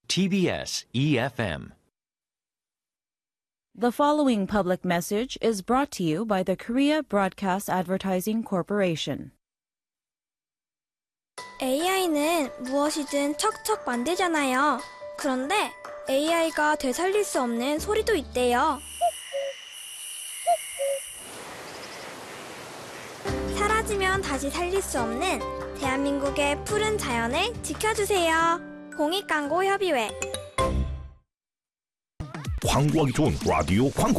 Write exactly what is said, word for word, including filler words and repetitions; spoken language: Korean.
T B S E F M. The following public message is brought to you by the Korea Broadcast Advertising Corporation. 에이아이는 무엇이든 척척 만들잖아요. 그런데 에이아이가 되살릴 수 없는 소리도 있대요. 사라지면 다시 살릴 수 없는 대한민국의 푸른 자연을 지켜주세요. 공익광고협의회. 광고하기 좋은 라디오 광고.